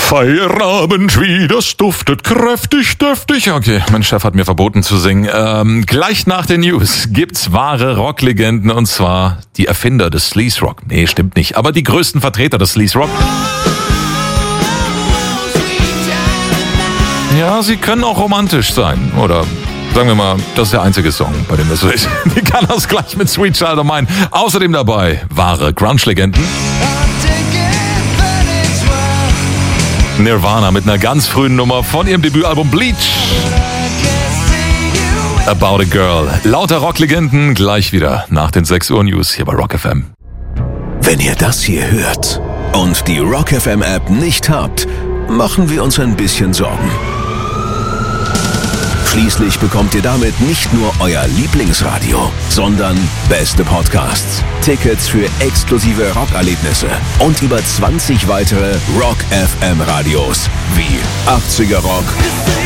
Feierabend, wie das duftet, kräftig, dürftig. Okay, mein Chef hat mir verboten zu singen. Gleich nach den News gibt's wahre Rocklegenden, und zwar die Erfinder des Sleaze Rock. Nee, stimmt nicht, aber die größten Vertreter des Sleaze Rock. Ja, sie können auch romantisch sein, oder sagen wir mal, das ist der einzige Song, bei dem das so ist. Die kann das gleich mit Sweet Child O' Mine. Außerdem dabei wahre Grunge-Legenden. Nirvana mit einer ganz frühen Nummer von ihrem Debütalbum Bleach. About a Girl. Lauter Rocklegenden gleich wieder nach den 6 Uhr News hier bei Rock FM. Wenn ihr das hier hört und die Rock FM App nicht habt, machen wir uns ein bisschen Sorgen. Schließlich bekommt ihr damit nicht nur euer Lieblingsradio, sondern beste Podcasts, Tickets für exklusive Rockerlebnisse und über 20 weitere Rock FM Radios wie 80er Rock,